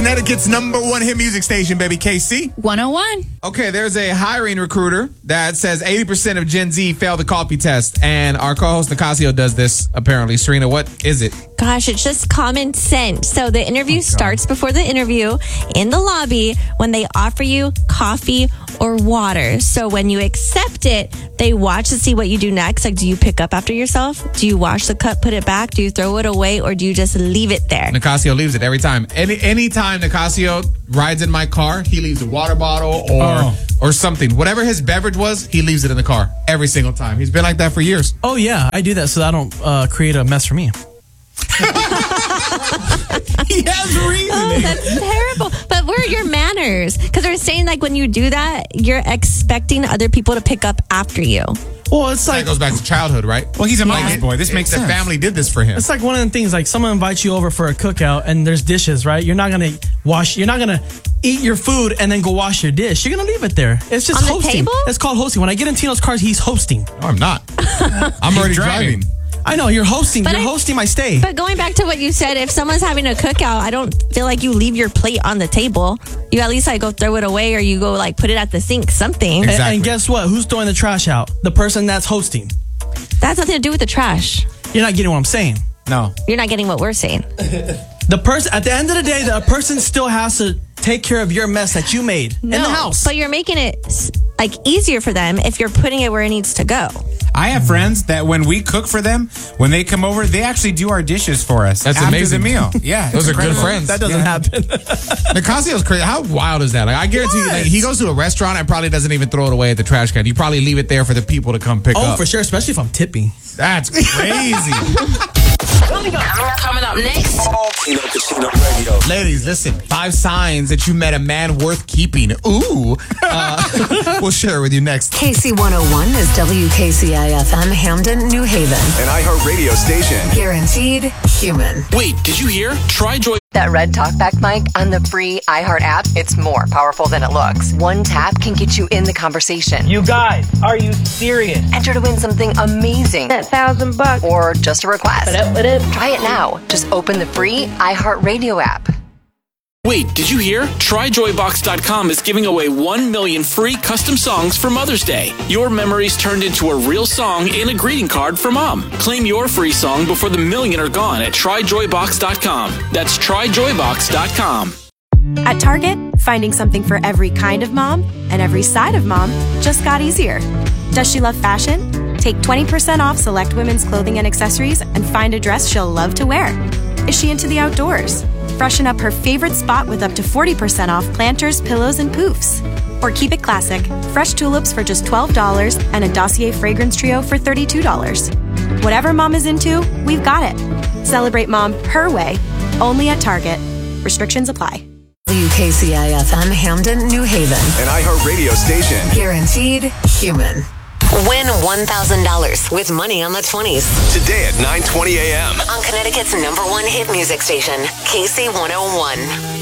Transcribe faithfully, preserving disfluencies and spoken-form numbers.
Connecticut's number one hit music station, baby. K C one oh one. Okay, there's a hiring recruiter that says eighty percent of Gen Z fail the copy test. And our co-host Nicasio does this, apparently. Serena, what is it? Gosh, it's just common sense. So the interview oh, starts before the interview in the lobby when they offer you coffee or water. So when you accept it, they watch to see what you do next. Like, do you pick up after yourself? Do you wash the cup, put it back? Do you throw it away? Or do you just leave it there? Nicasio leaves it every time. Any anytime Nicasio rides in my car, he leaves a water bottle or oh. or something. Whatever his beverage was, he leaves it in the car every single time. He's been like that for years. Oh, yeah. I do that so I don't uh, create a mess for me. He has reasoning. Oh, that's terrible. But where are your manners? Because they're saying like when you do that, you're expecting other people to pick up after you. Well, it's like... That goes back to childhood, right? Well, he's a mama's like, boy. This makes the sense. The family did this for him. It's like one of the things, like someone invites you over for a cookout and there's dishes, right? You're not going to wash... You're not going to eat your food and then go wash your dish. You're going to leave it there. It's just On hosting. The table? It's called hosting. When I get in Tino's cars, he's hosting. No, I'm not. I'm already driving. driving. I know, you're hosting. But you're I, hosting my stay. But going back to what you said, if someone's having a cookout, I don't feel like you leave your plate on the table. You at least like go throw it away or you go like put it at the sink, something. Exactly. And, and guess what? Who's throwing the trash out? The person that's hosting. That has nothing to do with the trash. You're not getting what I'm saying. No. You're not getting what we're saying. The person, at the end of the day, the person still has to take care of your mess that you made no, in the house. But you're making it like easier for them if you're putting it where it needs to go. I have friends that when we cook for them, when they come over, they actually do our dishes for us. That's after amazing. the meal. Yeah. Those are incredible. good friends. That doesn't yeah. happen. Nicasio's crazy. How wild is that? Like, I guarantee you, like, he goes to a restaurant and probably doesn't even throw it away at the trash can. He probably leave it there for the people to come pick oh, up. Oh, for sure, especially if I'm tipping. That's crazy. Coming up, coming up next. Chino Casino Radio. Ladies, listen. Five signs that you met a man worth keeping. Ooh. Uh, we'll share it with you next. K C one oh one is W K C I F M, Hamden, New Haven. An iHeartRadio station. Guaranteed human. Wait, did you hear? Try Joy. That red talkback mic on the free iHeart app, it's more powerful than it looks. One tap can get you in the conversation. You guys, are you serious? Enter to win something amazing. That thousand bucks. Or just a request. What up, what up? Try it now. Just open the free iHeartRadio app. Wait, did you hear? Try Joy Box dot com is giving away one million free custom songs for Mother's Day. Your memories turned into a real song and a greeting card for Mom. Claim your free song before the million are gone at Try Joy Box dot com. That's Try Joy Box dot com. At Target, finding something for every kind of mom and every side of mom just got easier. Does she love fashion? Take twenty percent off select women's clothing and accessories and find a dress she'll love to wear. Is she into the outdoors? Freshen up her favorite spot with up to forty percent off planters, pillows, and poofs. Or keep it classic, fresh tulips for just twelve dollars and a Dossier fragrance trio for thirty-two dollars. Whatever mom is into, we've got it. Celebrate mom her way, only at Target. Restrictions apply. W K C I F M, Hamden, New Haven. An iHeartRadio station. Guaranteed human. Win one thousand dollars with money on the twenties. Today at nine twenty a.m. on Connecticut's number one hit music station, K C one oh one.